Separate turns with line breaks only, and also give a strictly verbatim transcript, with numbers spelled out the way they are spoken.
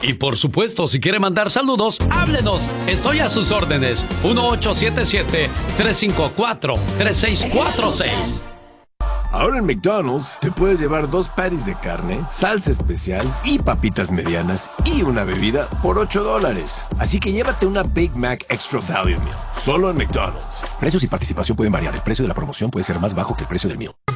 Y por supuesto, si quiere mandar saludos, háblenos. Estoy a sus órdenes. uno ocho siete siete, tres cinco cuatro, tres seis cuatro seis.
Ahora en McDonald's te puedes llevar dos patties de carne, salsa especial y papitas medianas y una bebida por ocho dólares. Así que llévate una Big Mac Extra Value Meal, solo en McDonald's. Precios y participación pueden variar. El precio de la promoción puede ser más bajo que el precio del meal.